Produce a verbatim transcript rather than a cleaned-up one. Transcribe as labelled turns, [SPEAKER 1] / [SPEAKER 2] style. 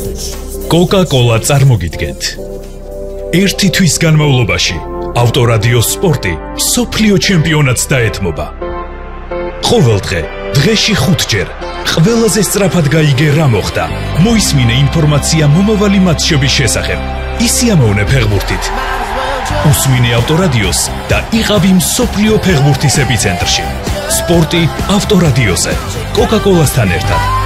[SPEAKER 1] Coca-Cola წარმოგიდგენთ. ერთი თვის განმავლობაში ავტორადიო სპორტი მსოფლიო ჩემპიონატს დაეთმობა. ყოველდღე, დღეში ხუთჯერ, ყველაზე სწრაფად გაიგე რა მოხდა. მოისმინე ინფორმაცია მომავალი მატჩების შესახებ. ისიამოვნე ფეხბურთით. უსმინე ავტორადიოს და იყავი მსოფლიო ფეხბურთის ეპიცენტრში. სპორტი ავტორადიოზე. Coca-Cola-სთან ერთად.